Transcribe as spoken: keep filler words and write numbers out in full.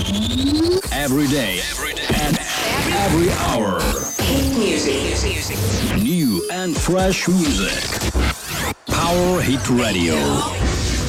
Every day, every day, and every hour. Hit music. New and fresh music. Power Hit Radio.